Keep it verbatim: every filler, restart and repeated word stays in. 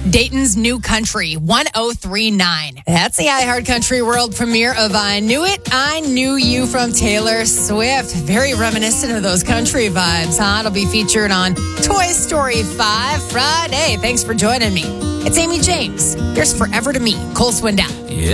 Dayton's New Country, one oh three point nine. That's the iHeart Country World premiere of I Knew It, I Knew You from Taylor Swift. Very reminiscent of those country vibes, huh? It'll be featured on Toy Story five Friday. Thanks for joining me. It's Amy James. Here's Forever to Me, Cole Swindell. Yeah.